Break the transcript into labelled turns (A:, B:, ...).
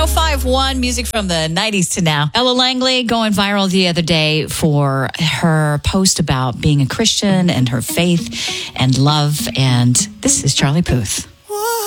A: 1051, music from the 90s to now. Ella Langley going viral the other day for her post about being a Christian and her faith and love. And this is Charlie Puth.